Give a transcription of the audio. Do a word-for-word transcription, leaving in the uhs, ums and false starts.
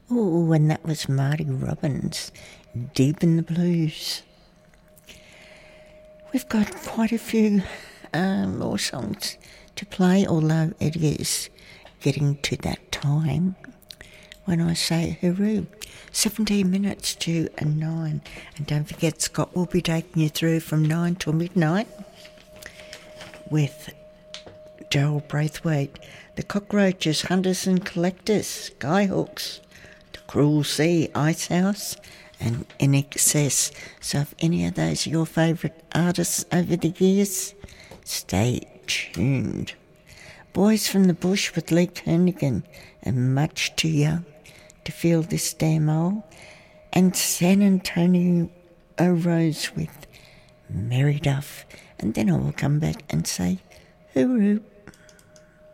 Oh, and that was Marty Robbins, Deep in the Blues. We've got quite a few um, more songs to play, although it is getting to that time when I say hooroo. seventeen minutes to a nine. And don't forget, Scott will be taking you through from nine till midnight with Gerald Braithwaite, the Cockroaches, Hunters and Collectors, Skyhooks, the Cruel Sea, Icehouse, and In Excess. So if any of those are your favourite artists over the years, stay tuned. Boys from the Bush with Lee Kernaghan and Much Too Young to Feel This Damn Old, and San Antonio Rose with Mary Duff. And then I will come back and say hooroo.